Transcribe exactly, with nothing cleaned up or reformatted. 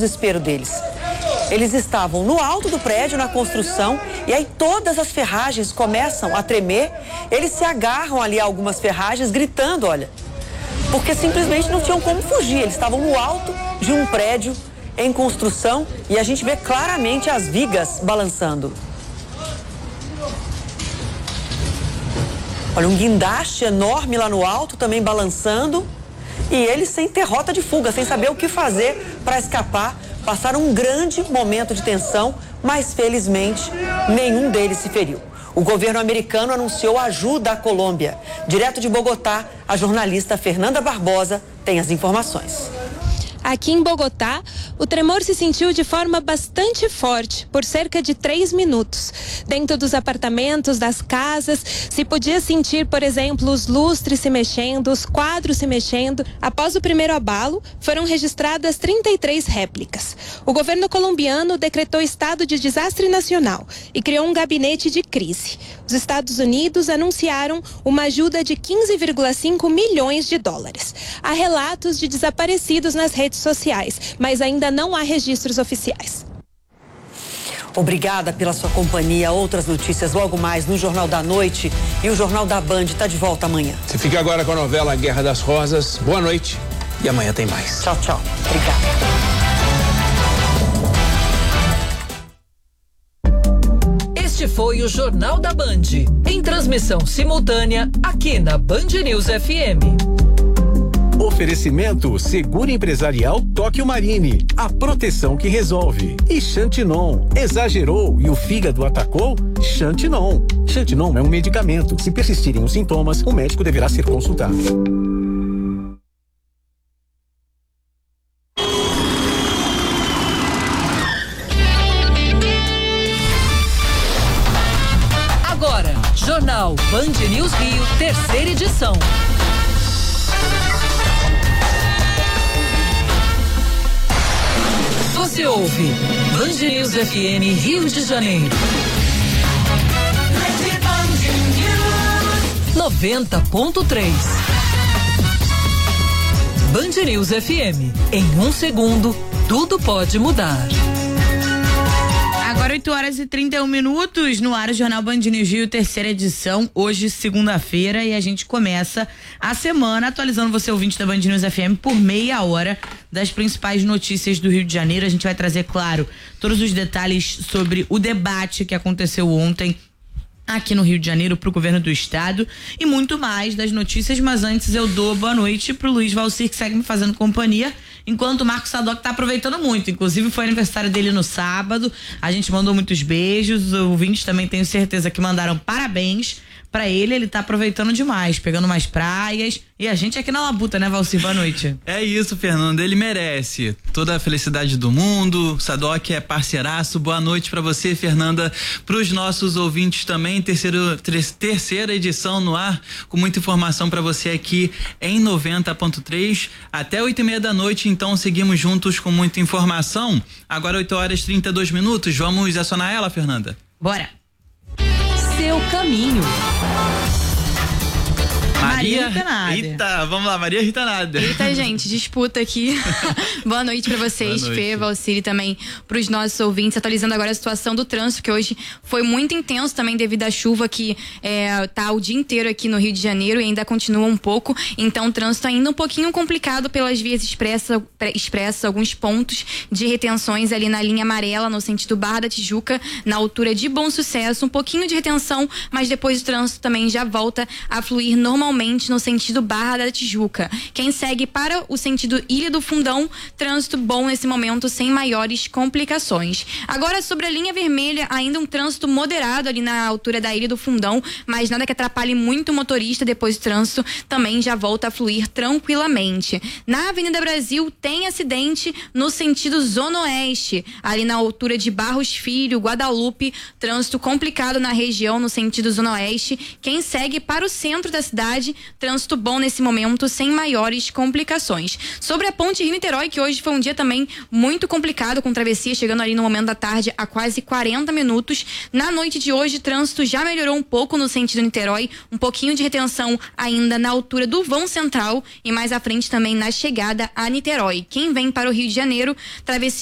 desespero deles. Eles estavam no alto do prédio, na construção, e aí todas as ferragens começam a tremer. Eles se agarram ali a algumas ferragens, gritando, olha, porque simplesmente não tinham como fugir. Eles estavam no alto de um prédio em construção e a gente vê claramente as vigas balançando. Olha, um guindaste enorme lá no alto, também balançando, e eles sem ter rota de fuga, sem saber o que fazer para escapar. Passaram um grande momento de tensão, mas felizmente nenhum deles se feriu. O governo americano anunciou ajuda à Colômbia. Direto de Bogotá, a jornalista Fernanda Barbosa tem as informações. Aqui em Bogotá, o tremor se sentiu de forma bastante forte, por cerca de três minutos. Dentro dos apartamentos, das casas, se podia sentir, por exemplo, os lustres se mexendo, os quadros se mexendo. Após o primeiro abalo, foram registradas trinta e três réplicas. O governo colombiano decretou estado de desastre nacional e criou um gabinete de crise. Os Estados Unidos anunciaram uma ajuda de quinze vírgula cinco milhões de dólares. Há relatos de desaparecidos nas redes sociais, mas ainda não há registros oficiais. Obrigada pela sua companhia. Outras notícias logo mais no Jornal da Noite, e o Jornal da Band está de volta amanhã. Você fica agora com a novela Guerra das Rosas. Boa noite e amanhã tem mais. Tchau, tchau. Obrigada. Este foi o Jornal da Band, em transmissão simultânea aqui na Band News F M. Oferecimento Seguro Empresarial Tóquio Marine, a proteção que resolve. E Xantinon, exagerou e o fígado atacou? Xantinon. Xantinon é um medicamento. Se persistirem os sintomas, o médico deverá ser consultado. Agora, Jornal Band News Rio, terceira edição. Você ouve Band News F M Rio de Janeiro. noventa ponto três. Band News F M. Em um segundo, tudo pode mudar. Agora oito horas e trinta e um minutos, no ar o Jornal Band News Rio, terceira edição, hoje segunda-feira, e a gente começa a semana atualizando você, ouvinte da Band News F M, por meia hora das principais notícias do Rio de Janeiro. A gente vai trazer, claro, todos os detalhes sobre o debate que aconteceu ontem aqui no Rio de Janeiro pro governo do estado e muito mais das notícias, mas antes eu dou boa noite pro Luiz Valcir, que segue me fazendo companhia, enquanto o Marcos Sadoc tá aproveitando muito, inclusive foi aniversário dele no sábado, a gente mandou muitos beijos, os ouvintes também tenho certeza que mandaram parabéns pra ele, ele tá aproveitando demais, pegando mais praias, e a gente aqui na labuta, né, Valcir? Boa noite. É isso, Fernando, ele merece toda a felicidade do mundo. Sadoc é parceiraço. Boa noite pra você, Fernanda, pros nossos ouvintes também. Terceiro, terceira edição no ar, com muita informação pra você aqui em noventa ponto três até oito e meia da noite. Então seguimos juntos com muita informação. Agora oito horas e trinta e dois minutos. Vamos acionar ela, Fernanda? Bora. Seu caminho. Maria, Maria Rita Nádia. Eita, vamos lá, Maria Rita Nádia. Eita, gente, disputa aqui. Boa noite pra vocês, Boa noite. Fê, Valcir, e também pros nossos ouvintes, atualizando agora a situação do trânsito, que hoje foi muito intenso também devido à chuva que é, tá o dia inteiro aqui no Rio de Janeiro e ainda continua um pouco, então o trânsito ainda um pouquinho complicado pelas vias expressas, expressa, alguns pontos de retenções ali na linha amarela, no sentido Barra da Tijuca, na altura de Bom Sucesso, um pouquinho de retenção, mas depois o trânsito também já volta a fluir normalmente no sentido Barra da Tijuca. Quem segue para o sentido Ilha do Fundão, trânsito bom nesse momento, sem maiores complicações. Agora, sobre a linha vermelha, ainda um trânsito moderado ali na altura da Ilha do Fundão, mas nada que atrapalhe muito o motorista. Depois o trânsito também já volta a fluir tranquilamente. Na Avenida Brasil tem acidente no sentido Zona Oeste, ali na altura de Barros Filho, Guadalupe, trânsito complicado na região no sentido Zona Oeste. Quem segue para o centro da cidade, trânsito bom nesse momento, sem maiores complicações. Sobre a ponte Rio-Niterói, que hoje foi um dia também muito complicado, com travessia chegando ali no momento da tarde a quase quarenta minutos. Na noite de hoje, trânsito já melhorou um pouco no sentido Niterói, um pouquinho de retenção ainda na altura do vão central e mais à frente também na chegada a Niterói. Quem vem para o Rio de Janeiro, travessia